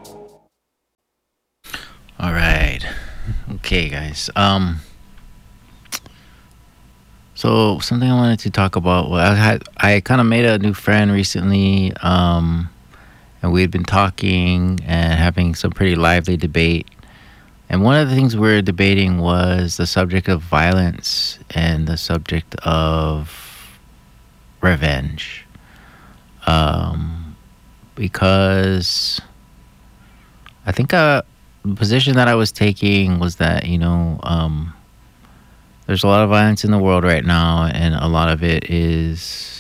All right. Okay, guys. So something I wanted to talk about. Well, I kind of made a new friend recently. And we had been talking and having some pretty lively debate. And one of the things we were debating was the subject of violence and the subject of revenge. Because I think the position that I was taking was that, there's a lot of violence in the world right now, and a lot of it is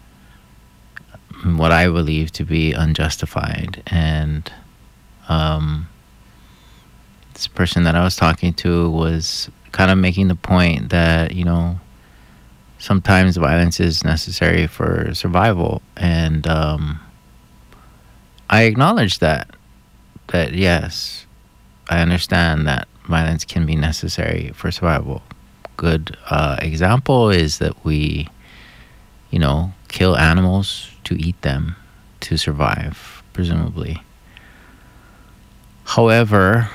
what I believe to be unjustified. And um, this person that I was talking to was kind of making the point that, sometimes violence is necessary for survival. And I acknowledge that yes, I understand that violence can be necessary for survival. Good example is that we, kill animals to eat them to survive, presumably. However,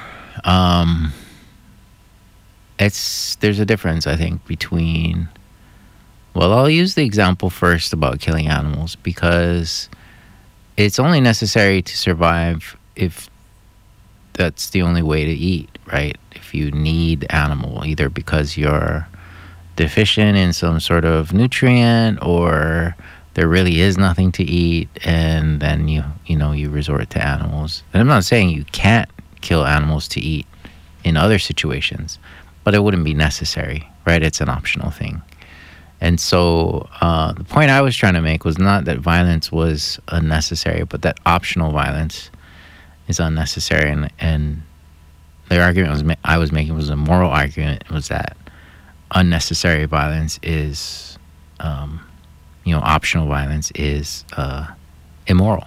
there's a difference, I think, between. Well, I'll use the example first about killing animals because it's only necessary to survive if that's the only way to eat, right? If you need animal, either because you're deficient in some sort of nutrient or there really is nothing to eat, and then you resort to animals. And I'm not saying you can't kill animals to eat in other situations, but it wouldn't be necessary, right? It's an optional thing. And so the point I was trying to make was not that violence was unnecessary, but that optional violence is unnecessary. And the argument I was making was a moral argument, was that unnecessary violence is, optional violence is immoral.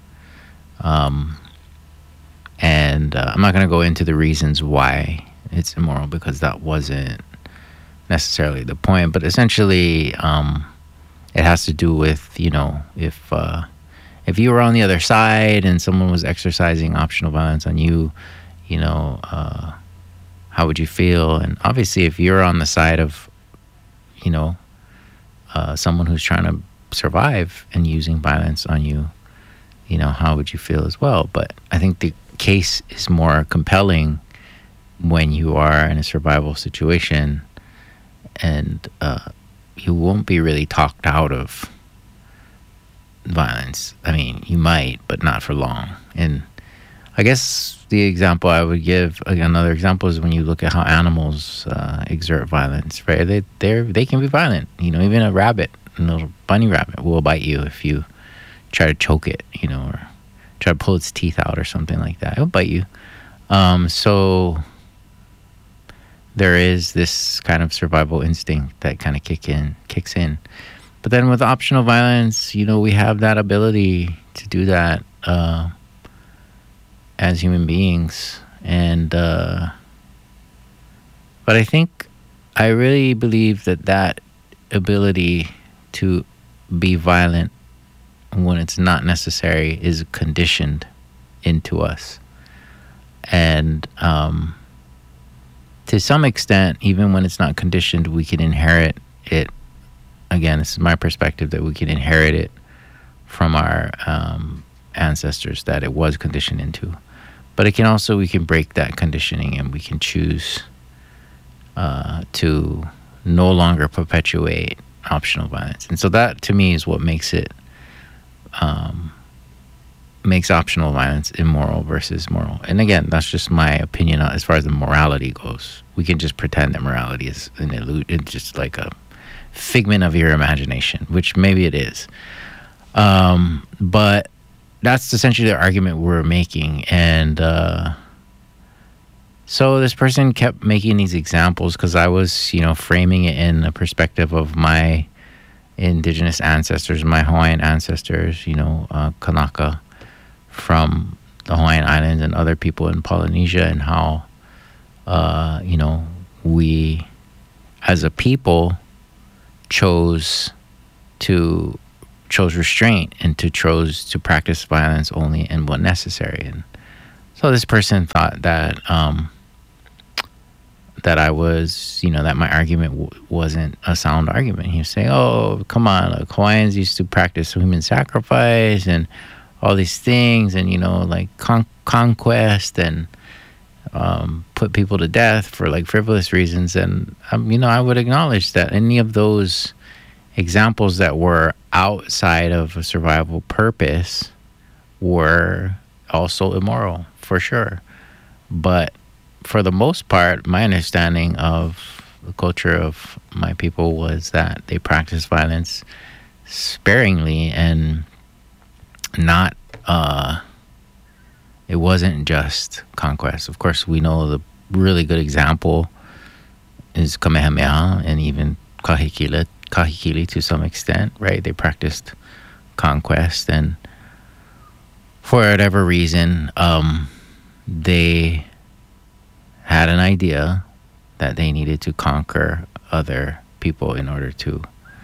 And I'm not going to go into the reasons why it's immoral because that wasn't necessarily the point. But essentially, it has to do with, if you were on the other side and someone was exercising optional violence on you, how would you feel? And obviously, if you're on the side of, someone who's trying to survive and using violence on you, how would you feel as well? But I think the case is more compelling when you are in a survival situation and you won't be really talked out of violence. I mean, you might, but not for long. And I guess the example I would give, another example, is when you look at how animals exert violence, right? They can be violent. Even a rabbit, a little bunny rabbit, will bite you if you try to choke it, or try to pull its teeth out or something like that. It'll bite you. So there is this kind of survival instinct that kind of kicks in. But then with optional violence, we have that ability to do that as human beings. And but I think I really believe that ability to be violent when it's not necessary is conditioned into us. And to some extent, even when it's not conditioned, we can inherit it. Again, this is my perspective, that we can inherit it from our ancestors, that it was conditioned into. But we can break that conditioning, and we can choose to no longer perpetuate optional violence. And so that, to me, is what makes optional violence immoral versus moral. And again, that's just my opinion as far as the morality goes. We can just pretend that morality is it's just like a figment of your imagination, which maybe it is. But that's essentially the argument we're making. And so this person kept making these examples because I was, framing it in the perspective of my indigenous ancestors, my Hawaiian ancestors, Kanaka from the Hawaiian Islands and other people in Polynesia, and how, we as a people chose restraint and chose to practice violence only and when necessary. And So this person thought that that I was, that my argument wasn't a sound argument. He was saying, "Oh, come on, like Hawaiians used to practice human sacrifice and all these things, and like conquest and put people to death for like frivolous reasons." And I would acknowledge that any of those examples that were outside of a survival purpose were also immoral, for sure. But for the most part, my understanding of the culture of my people was that they practiced violence sparingly and not, it wasn't just conquest. Of course, we know the really good example is Kamehameha and even Kahekili to some extent, right? They practiced conquest, and for whatever reason, they had an idea that they needed to conquer other people in order to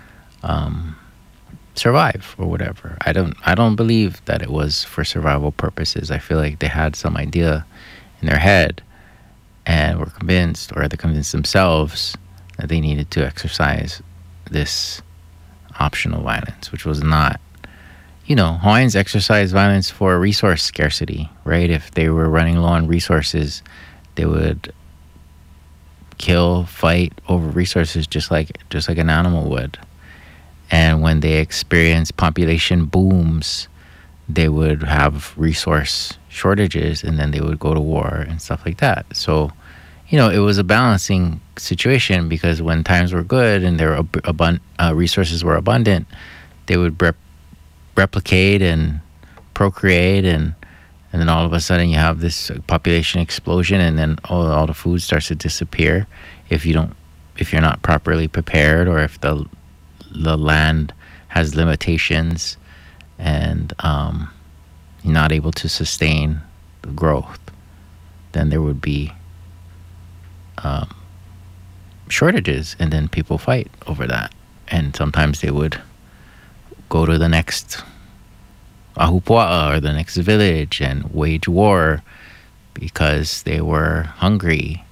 survive or whatever. I don't believe that it was for survival purposes. I feel like they had some idea in their head and were convinced, or they convinced themselves, that they needed to exercise this optional violence, which was not. Hawaiians exercise violence for resource scarcity, right? If they were running low on resources, they would kill, fight over resources just like an animal would. And when they experience population booms, they would have resource shortages, and then they would go to war and stuff like that. So, it was a balancing situation, because when times were good and their resources were abundant, they would replicate and procreate, and then all of a sudden you have this population explosion, and then all the food starts to disappear if you're not properly prepared, or if the land has limitations and you're not able to sustain the growth. Then there would be shortages, and then people fight over that, and sometimes they would go to the next ahupua'a or the next village and wage war because they were hungry.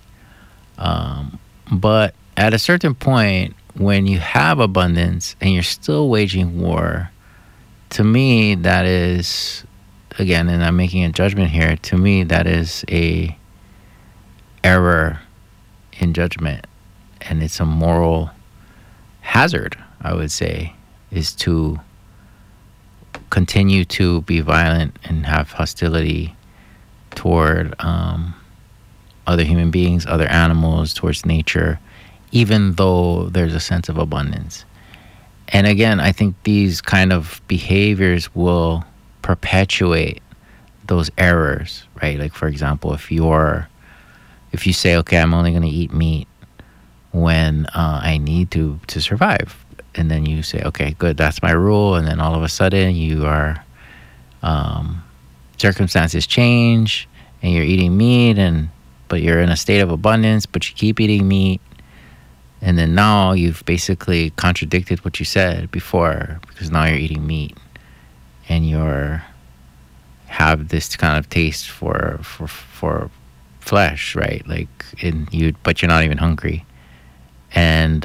But at a certain point, when you have abundance and you're still waging war, to me, that is, again, and I'm making a judgment here, to me, that is a error in judgment. And it's a moral hazard, I would say, is to continue to be violent and have hostility toward other human beings, other animals, towards nature, even though there's a sense of abundance. And again, I think these kind of behaviors will perpetuate those errors, right? Like, for example, if you say, okay, I'm only going to eat meat when I need to survive, and then you say, okay, good, that's my rule, and then all of a sudden you are circumstances change and you're eating meat, but you're in a state of abundance, but you keep eating meat, and then now you've basically contradicted what you said before, because now you're eating meat and you're have this kind of taste for flesh, right? Like, but you're not even hungry. And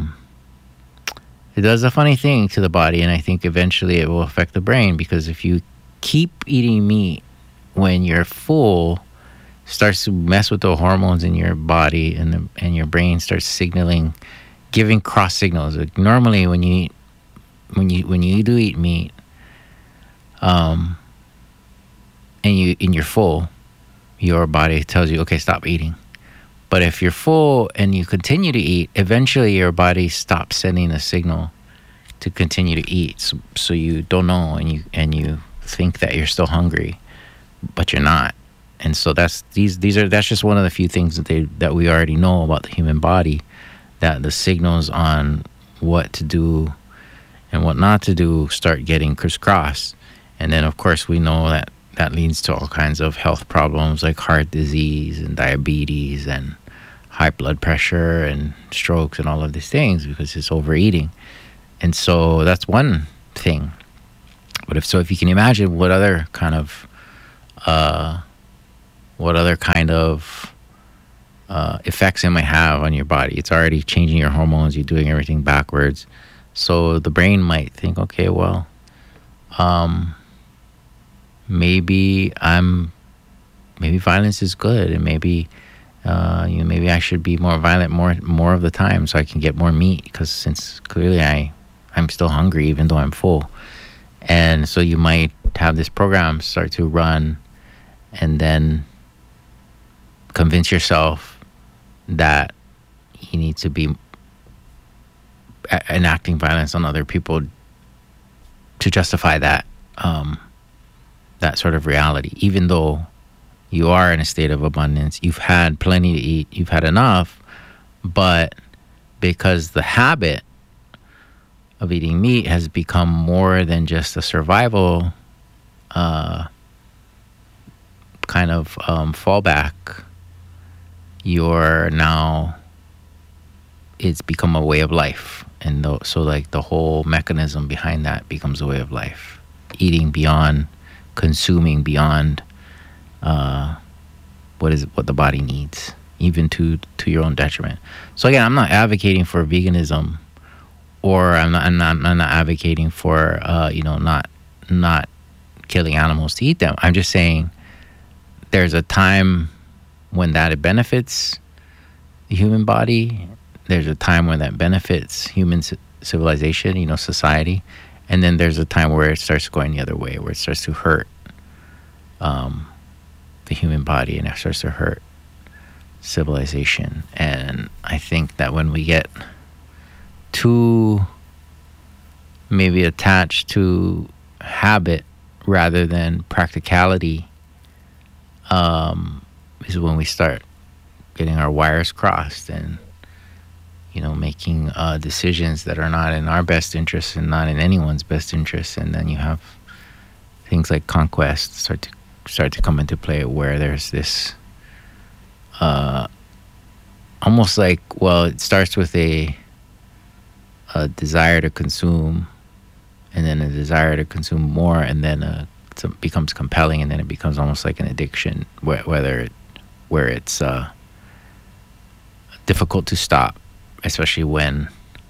it does a funny thing to the body, and I think eventually it will affect the brain, because if you keep eating meat when you're full, starts to mess with the hormones in your body, and your brain starts signaling, giving cross signals. Like, normally when you do eat meat, and you're full, your body tells you, okay, stop eating. But if you're full and you continue to eat, eventually your body stops sending a signal to continue to eat. So you don't know, and you think that you're still hungry, but you're not. And so that's just one of the few things that we already know about the human body, that the signals on what to do and what not to do start getting crisscrossed. And then, of course, we know that leads to all kinds of health problems like heart disease and diabetes and high blood pressure and strokes and all of these things, because it's overeating. And so that's one thing. But if you can imagine what other kind of other kind of effects it might have on your body. It's already changing your hormones. You're doing everything backwards. So the brain might think, okay, well, maybe violence is good, and maybe maybe I should be more violent more of the time so I can get more meat, because since clearly I'm still hungry even though I'm full. And so you might have this program start to run, and then convince yourself that you need to be enacting violence on other people to justify that that sort of reality, even though you are in a state of abundance. You've had plenty to eat. You've had enough. But because the habit of eating meat has become more than just a survival kind of fallback, it's become a way of life. And so like the whole mechanism behind that becomes a way of life. Eating beyond, consuming beyond what the body needs, even to your own detriment. So again, I'm not advocating for veganism, or I'm not advocating for not killing animals to eat them. I'm just saying there's a time when that benefits the human body. There's a time when that benefits human civilization, society, and then there's a time where it starts going the other way, where it starts to hurt the human body, and it starts to hurt civilization. And I think that when we get too maybe attached to habit rather than practicality, is when we start getting our wires crossed and making decisions that are not in our best interest and not in anyone's best interest. And then you have things like conquest start to come into play, where there's this almost like, well, it starts with a desire to consume, and then a desire to consume more, and then it becomes compelling, and then it becomes almost like an addiction, where it's difficult to stop, especially when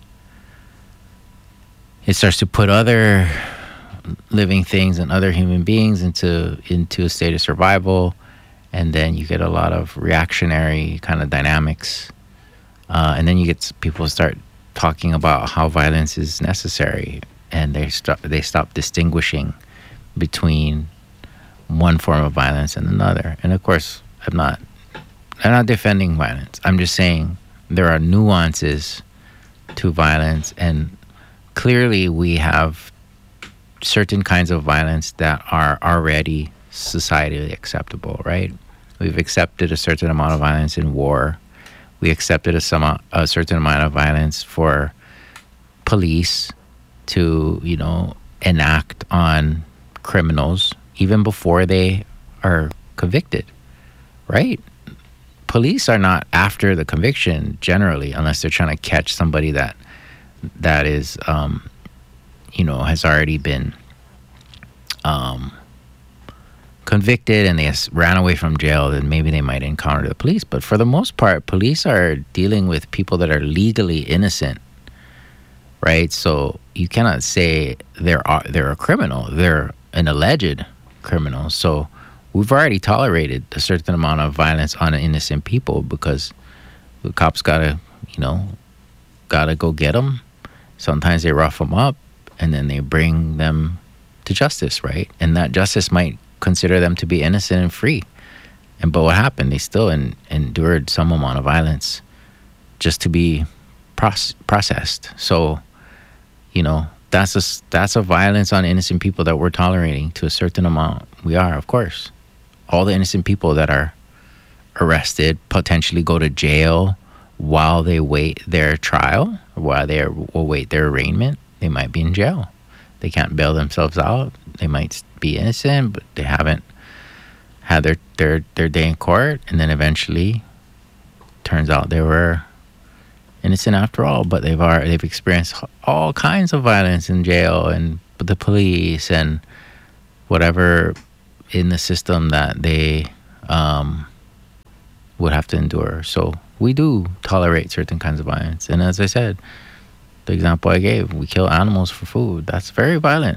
it starts to put other living things and other human beings into a state of survival. And then you get a lot of reactionary kind of dynamics, and then you get people start talking about how violence is necessary, and they stop distinguishing between one form of violence and another. And of course, I'm not defending violence. I'm just saying there are nuances to violence, and clearly we have certain kinds of violence that are already societally acceptable, right? We've accepted a certain amount of violence in war. We accepted a certain amount of violence for police to, enact on criminals even before they are convicted, right? Police are not after the conviction generally, unless they're trying to catch somebody that is, has already been convicted and they ran away from jail. Then maybe they might encounter the police. But for the most part, police are dealing with people that are legally innocent, right? So you cannot say they're a criminal. They're an alleged criminal. So we've already tolerated a certain amount of violence on innocent people because the cops gotta go get them. Sometimes they rough them up, and then they bring them to justice, right? And that justice might consider them to be innocent and free. But what happened? They still endured some amount of violence just to be processed. So, that's a violence on innocent people that we're tolerating to a certain amount. We are, of course. All the innocent people that are arrested potentially go to jail while they wait their trial, while they will wait their arraignment. They might be in jail. They can't bail themselves out. They might be innocent, but they haven't had their day in court, and then eventually turns out they were innocent after all. But they've experienced all kinds of violence in jail, and the police and whatever in the system that they have to endure. So we do tolerate certain kinds of violence. And as I said, the example I gave, we kill animals for food. That's very violent.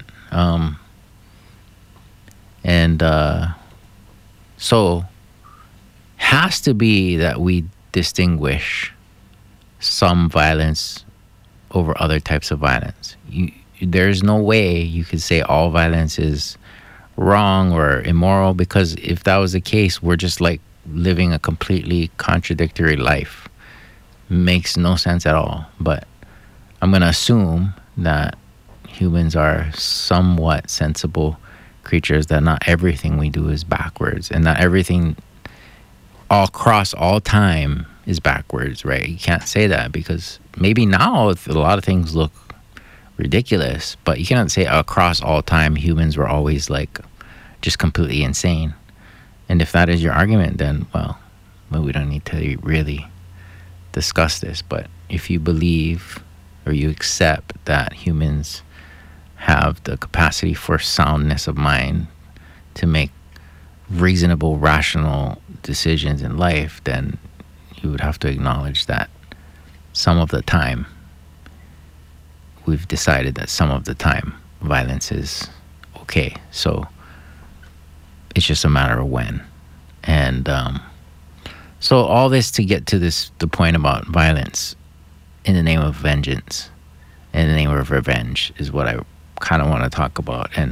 So has to be that we distinguish some violence over other types of violence. There's no way you could say all violence is wrong or immoral, because if that was the case, we're just like living a completely contradictory life. Makes no sense at all. But I'm going to assume that humans are somewhat sensible creatures, that not everything we do is backwards, and not everything all across all time is backwards, right? You can't say that, because maybe now a lot of things look ridiculous, but you cannot say across all time humans were always like just completely insane. And if that is your argument, then well, we don't need to really discuss this. But if you believe or you accept that humans have the capacity for soundness of mind to make reasonable, rational decisions in life, then you would have to acknowledge that some of the time we've decided that some of the time violence is okay. So it's just a matter of when. And so all this to get to the point about violence in the name of vengeance, in the name of revenge, is what I kind of want to talk about. And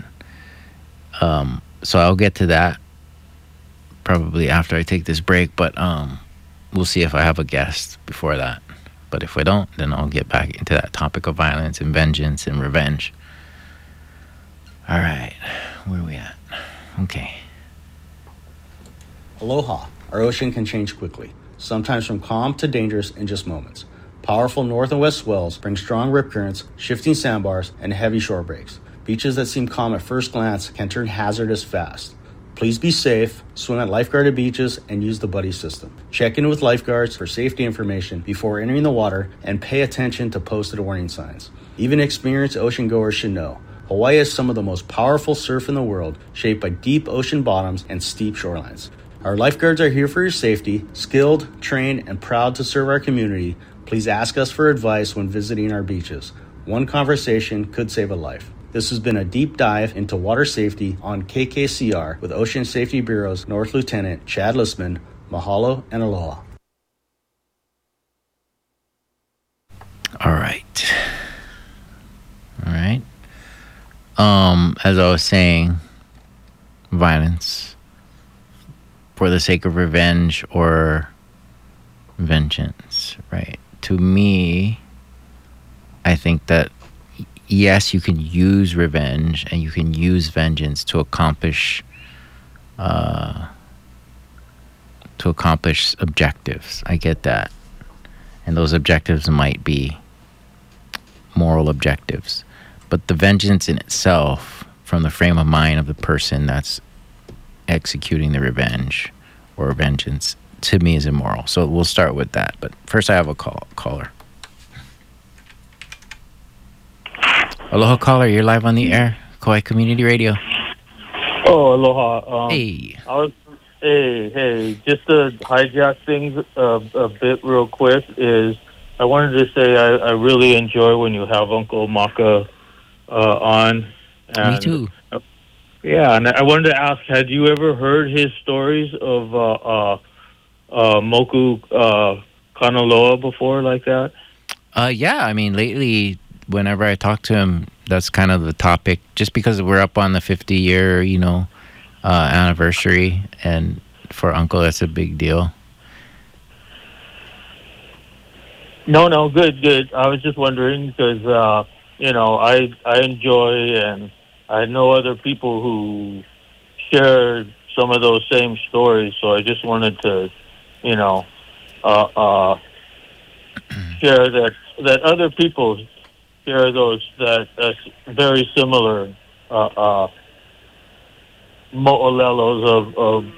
so I'll get to that probably after I take this break, but we'll see if I have a guest before that. But if we don't, then I'll get back into that topic of violence and vengeance and revenge. All right, where are we at? Okay. Aloha. Our ocean can change quickly, sometimes from calm to dangerous in just moments. Powerful north and west swells bring strong rip currents, shifting sandbars, and heavy shore breaks. Beaches that seem calm at first glance can turn hazardous fast. Please be safe, swim at lifeguarded beaches, and use the buddy system. Check in with lifeguards for safety information before entering the water, and pay attention to posted warning signs. Even experienced ocean goers should know Hawaii has some of the most powerful surf in the world, shaped by deep ocean bottoms and steep shorelines. Our lifeguards are here for your safety, skilled, trained, and proud to serve our community. Please ask us for advice when visiting our beaches. One conversation could save a life. This has been a deep dive into water safety on KKCR with Ocean Safety Bureau's North Lieutenant Chad Listman. Mahalo and aloha. All right. As I was saying, violence for the sake of revenge or vengeance, right? To me, I think that yes, you can use revenge and you can use vengeance to accomplish objectives. I get that. And those objectives might be moral objectives. But the vengeance in itself, from the frame of mind of the person that's executing the revenge or vengeance, to me is immoral. So we'll start with that. But first I have a caller. Aloha, caller. You're live on the air. Kauai Community Radio. Oh, aloha. Hey. Hey. Just to hijack things a bit real quick is I wanted to say I really enjoy when you have Uncle Maka on. And, me too. Yeah, and I wanted to ask, had you ever heard his stories of Moku Kanaloa before like that? Yeah, I mean, lately, whenever I talk to him, that's kind of the topic, just because we're up on the 50-year, anniversary, and for Uncle, that's a big deal. No, good. I was just wondering because, I enjoy, and I know other people who share some of those same stories, so I just wanted to, share that other people share those that's very similar mo'olelos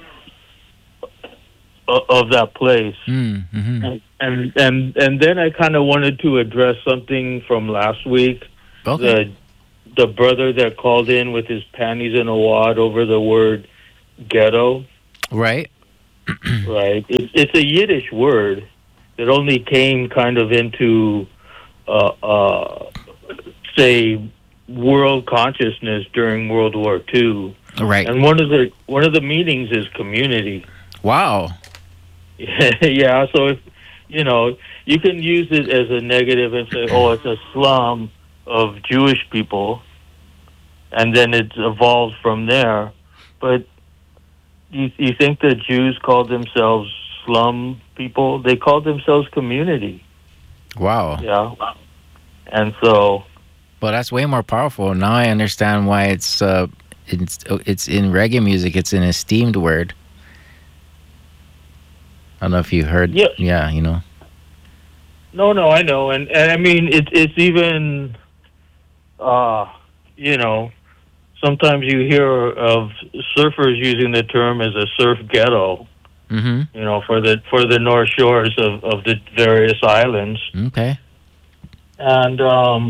of that place. Mm-hmm. And then I kind of wanted to address something from last week. Okay. The brother that called in with his panties in a wad over the word ghetto. Right. right? It's a Yiddish word that only came kind of into, uh, uh, say, world consciousness during World War II, Right. and one of the meanings is community. Wow. Yeah, so if you can use it as a negative and say, "Oh, it's a slum of Jewish people," and then it's evolved from there. But you think the Jews called themselves slum people? They called themselves community. Wow. Yeah, and so Well, that's way more powerful. Now I understand why it's in reggae music. It's an esteemed word. I don't know if you heard. yeah, Yeah, you know. no, I know, and I mean it's even you know. Sometimes you hear of surfers using the term as a surf ghetto, Mm-hmm. for the North Shores of the various islands, Okay. and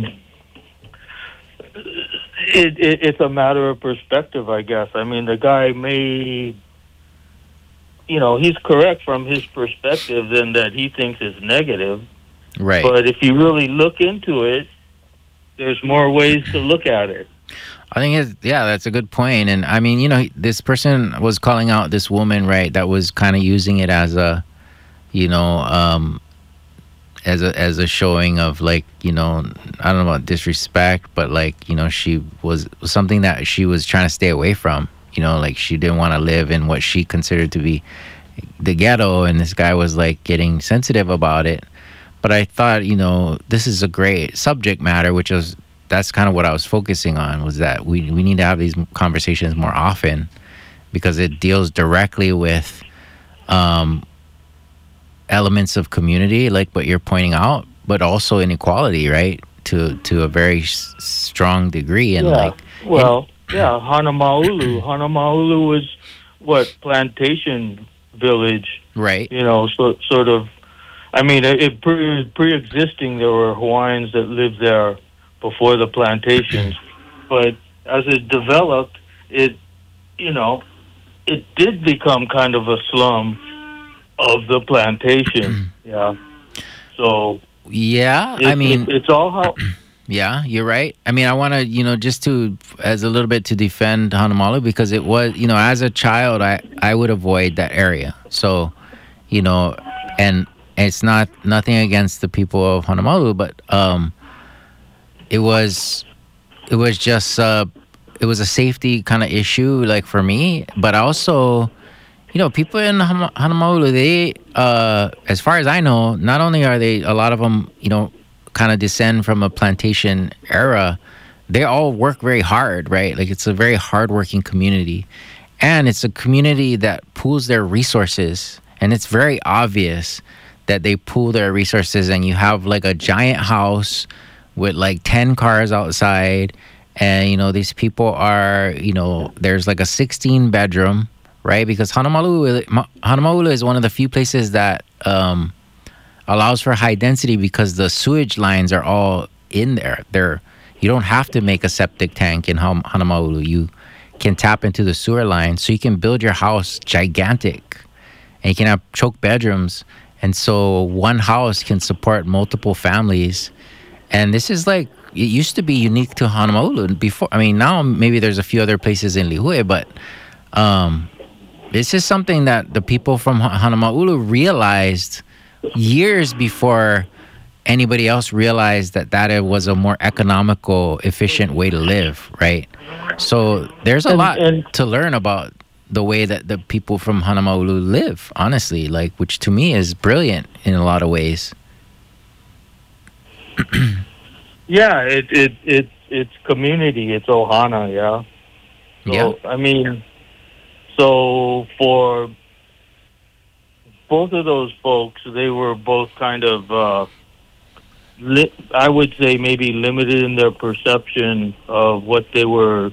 it's a matter of perspective, I guess. I mean, the guy may, he's correct from his perspective, then that he thinks is negative. Right. But if you really look into it, there's more ways to look at it. I think that's a good point. And I mean, this person was calling out this woman, right, that was kind of using it as a, as a showing of, like, I don't know about disrespect, but, like, she was something that she was trying to stay away from. Like, she didn't want to live in what she considered to be the ghetto, and this guy was, like, getting sensitive about it. But I thought, this is a great subject matter, that's kind of what I was focusing on, was that we need to have these conversations more often, because it deals directly with elements of community, like what you're pointing out, but also inequality, right? To a very strong degree. And yeah. Hanamaulu. Hanamaulu was what, plantation village, right. sort of. I mean, it pre-existing, there were Hawaiians that lived there before the plantations, but as it developed, it did become kind of a slum of the plantation. Yeah. So yeah, it's all how. Yeah, you're right. I mean, I want to, just as a little bit to defend Hanamalu, because it was, as a child, I would avoid that area. So, and it's nothing against the people of Hanamalu, but it was just it was a safety kind of issue, like, for me. But also, people in Hanamaulu, they as far as I know, not only are they, a lot of them, kind of descend from a plantation era, they all work very hard, right? Like, it's a very hardworking community, and it's a community that pools their resources, and it's very obvious that they pool their resources. And you have, like, a giant house with, like, 10 cars outside, and these people are, there's, like, a 16 bedroom, right? Because Hanamaulu is one of the few places that allows for high density, because the sewage lines are all in there. You don't have to make a septic tank in Hanamaulu. You can tap into the sewer line, so you can build your house gigantic, and you can have choke bedrooms, and so one house can support multiple families. And this is, like, it used to be unique to Hanamaulu before. I mean, now maybe there's a few other places in Lihue, but this is something that the people from Hanamaulu realized years before anybody else realized that it was a more economical, efficient way to live, right? So there's a lot to learn about the way that the people from Hanamaulu live, honestly, like, which to me is brilliant in a lot of ways. Yeah, it's community. It's Ohana. Yeah. So, Yeah. I mean, so for both of those folks, they were both kind of, I would say, maybe limited in their perception of what they were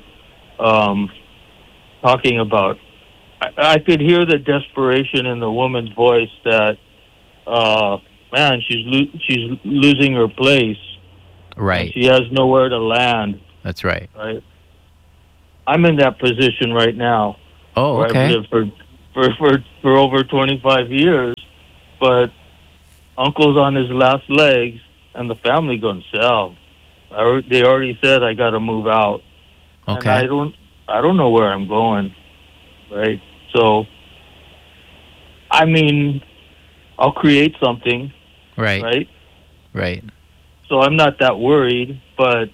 talking about. I could hear the desperation in the woman's voice that, man, she's losing her place. Right. She has nowhere to land. That's right. Right. I'm in that position right now. Oh, where okay. I've lived for over 25 years, but uncle's on his last legs, and the family going to sell. They already said I got to move out, and Okay. I don't know where I'm going, right? So, I mean, I'll create something, Right. right? Right. So I'm not that worried, but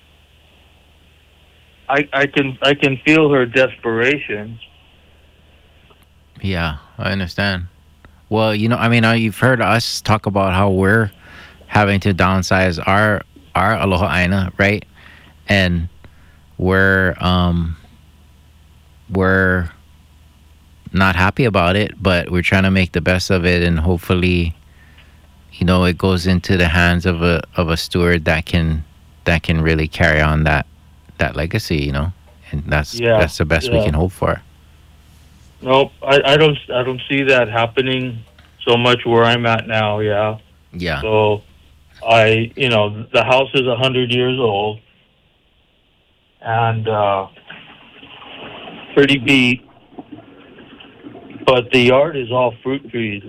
I can feel her desperation. Yeah, I understand. Well, I mean, you've heard us talk about how we're having to downsize our Aloha Aina, right? And we're not happy about it, but we're trying to make the best of it, and hopefully, it goes into the hands of a steward that can really carry on that legacy, and that's the best we can hope for. Nope, I don't see that happening so much where I'm at now. Yeah. Yeah. So the house is 100 years old and pretty beat, but the yard is all fruit trees,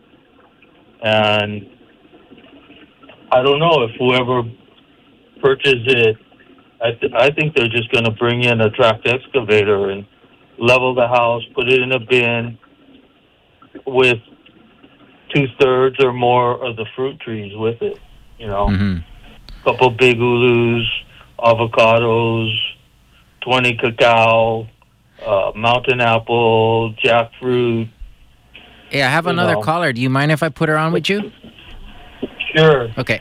and I don't know if whoever purchased it. I think they're just going to bring in a tracked excavator and level the house, put it in a bin with 2/3 or more of the fruit trees with it. Mm-hmm. Couple big ulus, avocados, 20 cacao, mountain apple, jackfruit. Hey, I have another caller. Do you mind if I put her on with you? Sure. Okay.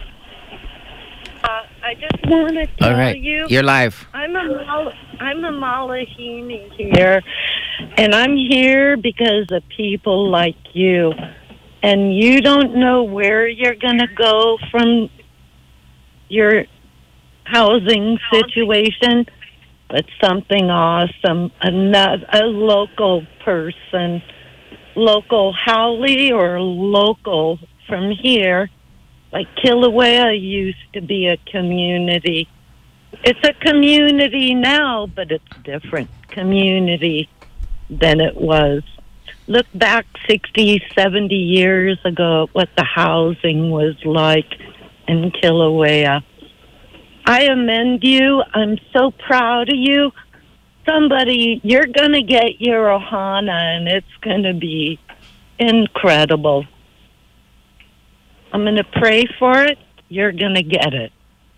I just want to tell All right. you, You're live. I'm a Malahini here, and I'm here because of people like you. And you don't know where you're going to go from your housing situation, but something awesome. A local person, local haole or local from here. Like Kilauea used to be a community. It's a community now, but it's a different community than it was. Look back 60, 70 years ago what the housing was like in Kilauea. I amend you. I'm so proud of you. You're going to get your ohana, and it's going to be incredible. I'm going to pray for it. You're going to get it.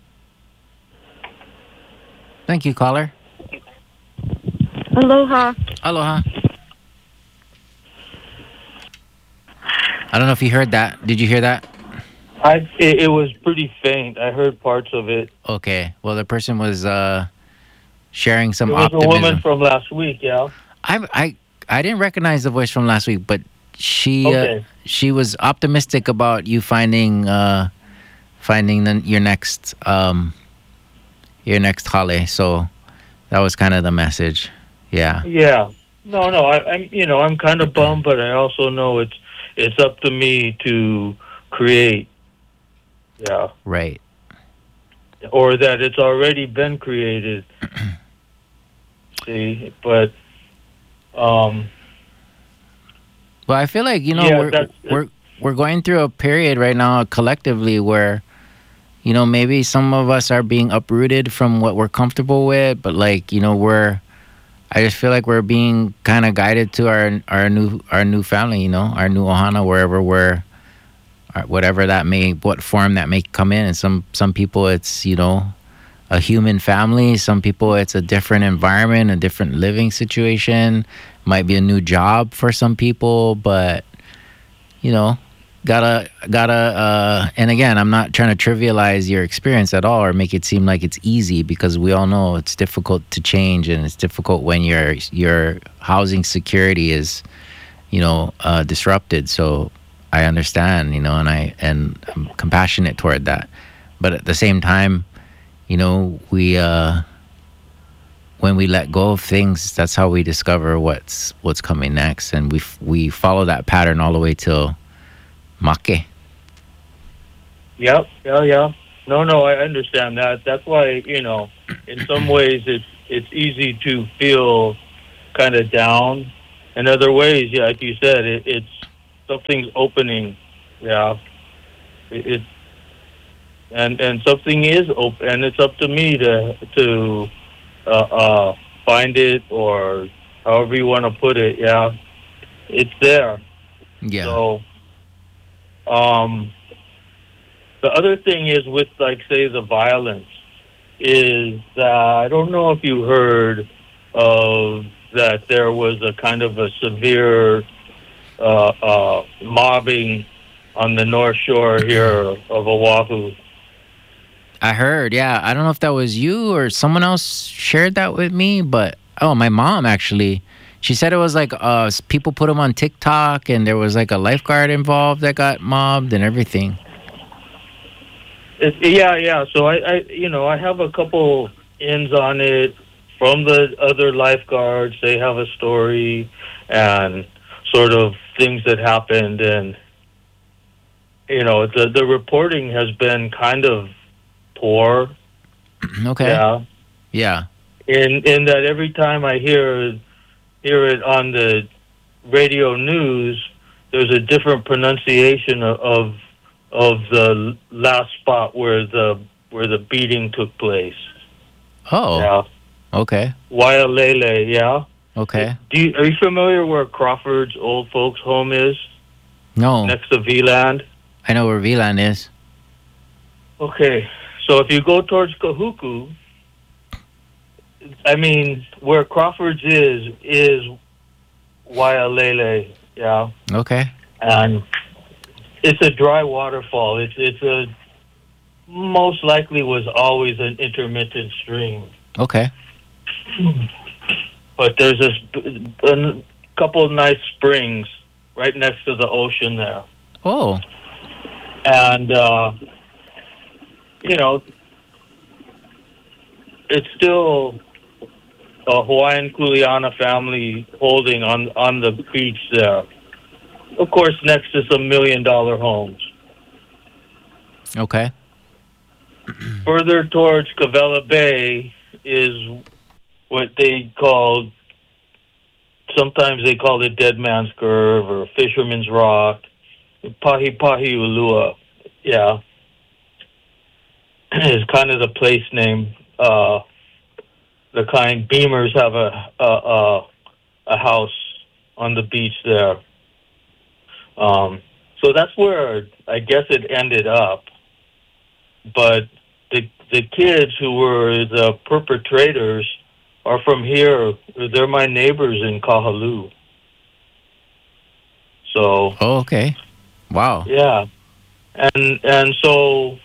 Thank you, caller. Aloha. Aloha. I don't know if you heard that. Did you hear that? It was pretty faint. I heard parts of it. Okay. Well, the person was sharing some It was optimism. a woman from last week, yeah? I didn't recognize the voice from last week, but she Okay. she was optimistic about you finding your next hale. So that was kind of the message. Yeah. Yeah. No, I'm kind of bummed, but I also know it's up to me to create. Yeah. Right. Or that it's already been created. See, but Well, I feel like we're going through a period right now collectively where maybe some of us are being uprooted from what we're comfortable with, but I just feel like we're being kind of guided to our new family, our new ohana, wherever whatever what form that may come in. And some people it's a human family. Some people it's a different environment, a different living situation. Might be a new job for some people, but gotta and again, I'm not trying to trivialize your experience at all or make it seem like it's easy, because we all know it's difficult to change, and it's difficult when your housing security is disrupted. So I understand, and I'm compassionate toward that, but at the same time, we when we let go of things, that's how we discover what's coming next, and we follow that pattern all the way till make. Yep. Yeah. No, I understand that. That's why, in some ways it's easy to feel kind of down in other ways, yeah, like you said, it's something's opening. Yeah, it and something is open, and it's up to me to find it, or however you want to put it. Yeah, it's there. Yeah. So, the other thing is with, like, say, the violence is that I don't know if you heard of that there was a kind of a severe mobbing on the North Shore here of Oahu. I heard, yeah. I don't know if that was you or someone else shared that with me, but my mom actually. She said it was like people put them on TikTok, and there was like a lifeguard involved that got mobbed and everything. Yeah. So I have a couple ins on it from the other lifeguards. They have a story and sort of things that happened, and the reporting has been kind of poor. Okay. Yeah. In that every time I hear it on the radio news, there's a different pronunciation of the last spot where the beating took place. Oh. Yeah. Okay. Waialele, yeah. Okay. Are you familiar where Crawford's old folks home is? No. Next to VLAND? I know where VLAN is. Okay. So if you go towards Kahuku, I mean, where Crawford's is Waialele, yeah. Okay. And it's a dry waterfall. It's a most likely was always an intermittent stream. Okay. But there's a couple of nice springs right next to the ocean there. Oh. And it's still a Hawaiian Kuleana family holding on the beach there. Of course, next to some $1 million homes. Okay. Further towards Cavella Bay is what sometimes they call it Dead Man's Curve or Fisherman's Rock, Pahi Pahi Ulua. Yeah. Is kind of the place name. The kind Beamers have a house on the beach there. So that's where I guess it ended up. But the kids who were the perpetrators are from here. They're my neighbors in Kahalu. So. Oh, okay. Wow. Yeah, and so.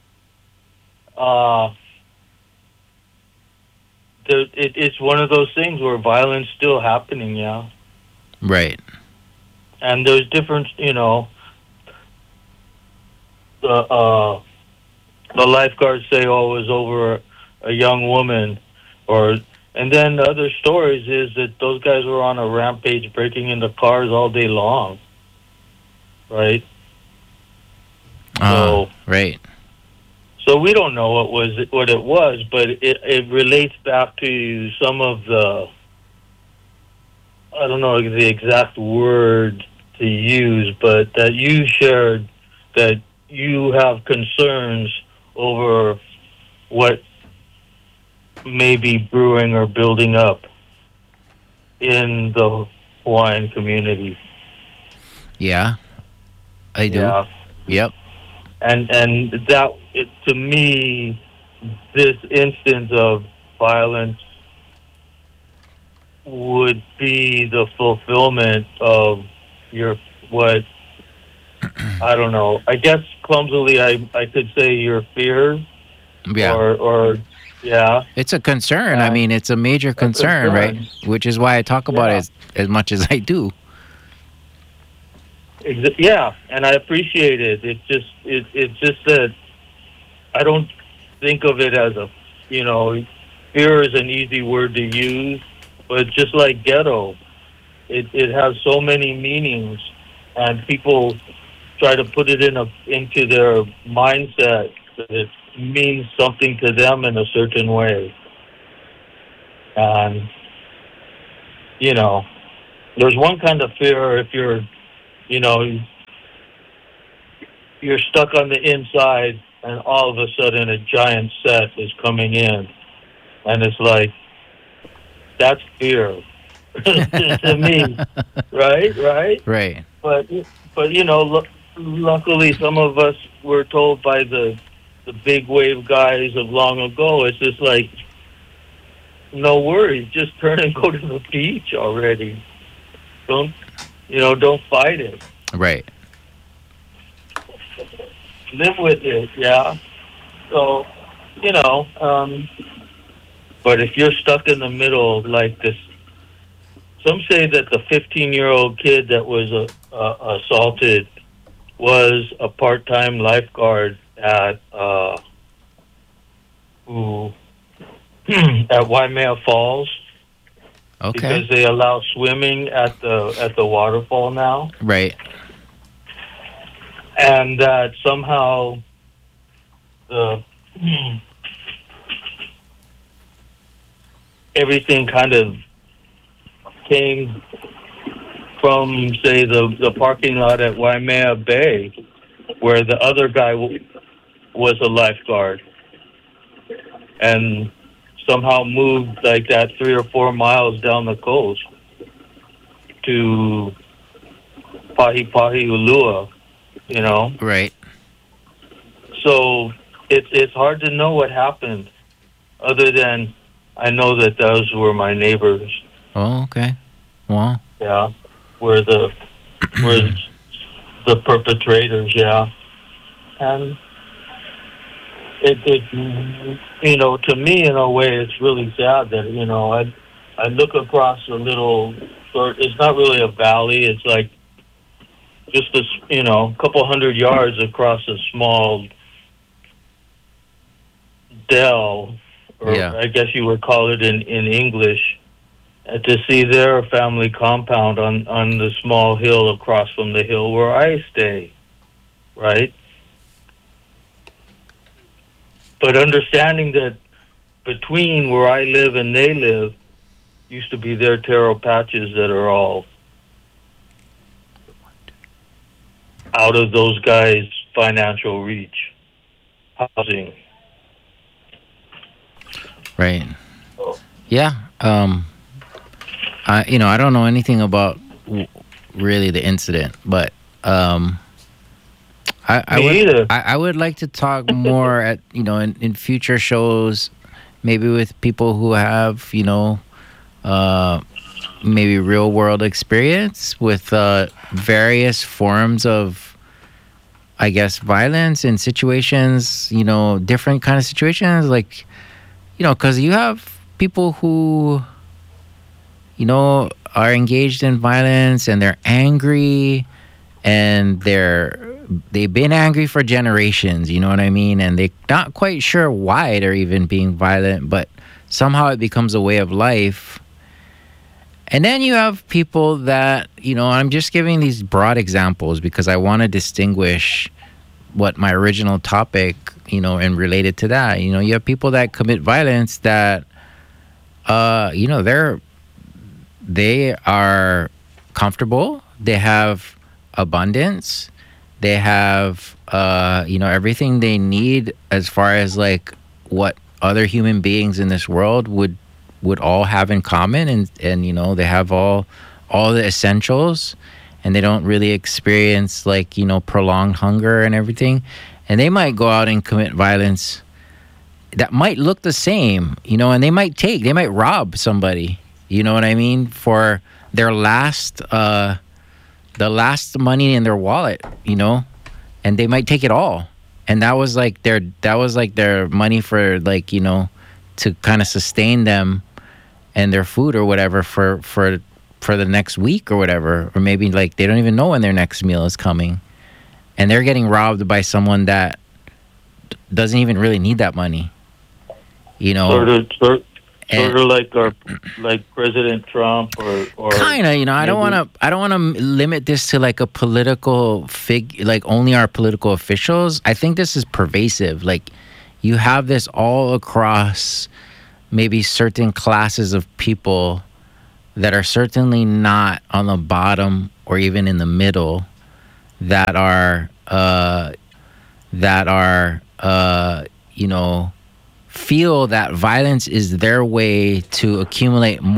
It's one of those things where violence still happening, yeah. Right. And there's different, the lifeguards say, oh, it was over a young woman, and then the other stories is that those guys were on a rampage breaking into cars all day long, right? Right. So we don't know what it was, but it relates back to some of the, I don't know the exact word to use, but that you shared that you have concerns over what may be brewing or building up in the Hawaiian community. Yeah, I do. Yeah. Yep. And that, to me, this instance of violence would be the fulfillment of what I don't know. I guess clumsily I could say your fears. Yeah. Or yeah. It's a concern. I mean, it's a major concern, right? Which is why I talk about it as much as I do. Yeah, and I appreciate it. It's just that I don't think of it as a, fear is an easy word to use, but just like ghetto, it has so many meanings, and people try to put it into their mindset that it means something to them in a certain way. And, there's one kind of fear if you're, you know, you're stuck on the inside and all of a sudden a giant set is coming in. And it's like, that's fear to me, right? Right. But you know, luckily some of us were told by the big wave guys of long ago, it's just like, no worries, just turn and go to the beach already. Don't fight it. Right. Live with it, yeah. So, you know, but if you're stuck in the middle like this, some say that the 15-year-old kid that was assaulted was a part-time lifeguard at at Waimea Falls. Okay. Because they allow swimming at the waterfall now. Right. And that somehow everything kind of came from, say, the parking lot at Waimea Bay, where the other guy was a lifeguard, and somehow moved like that 3 or 4 miles down the coast to Pahi Ulua, you know? Right. So it's hard to know what happened, other than I know that those were my neighbors. Oh, okay. Wow. Yeah, were the perpetrators. Yeah, and it you know, to me in a way it's really sad that, you know, I look across a little sort. It's not really a valley. It's like just a, you know, couple hundred yards across a small dell, or Yeah. I guess you would call it in English, to see their family compound on the small hill across from the hill where I stay, right? But understanding that between where I live and they live used to be their taro patches that are all out of those guys' financial reach. Housing. Right. Yeah. I don't know anything about really the incident, but I would like to talk more at, you know, in future shows, maybe with people who have, you know, maybe real world experience with various forms of, I guess, violence in situations, you know, different kind of situations, like, you know, because you have people who, you know, are engaged in violence and they're angry and they've been angry for generations, you know what I mean? And they're not quite sure why they're even being violent, but somehow it becomes a way of life. And then you have people that, you know, I'm just giving these broad examples because I want to distinguish what my original topic, you know, and related to that. You know, you have people that commit violence that, you know, they are comfortable, they have abundance, they have, you know, everything they need as far as like what other human beings in this world would all have in common, and you know, they have all the essentials, and they don't really experience like, you know, prolonged hunger and everything. And they might go out and commit violence that might look the same, you know, and they might rob somebody, you know what I mean, for their last the last money in their wallet, you know, and they might take it all. And that was like their money for, like, you know, to kind of sustain them and their food or whatever for the next week or whatever, or maybe like they don't even know when their next meal is coming, and they're getting robbed by someone that doesn't even really need that money, you know. Sort of like President Trump or kind of, you know. I don't want to limit this to like a political like only our political officials. I think this is pervasive. Like, you have this all across maybe certain classes of people, that are certainly not on the bottom or even in the middle, that are feel that violence is their way to accumulate more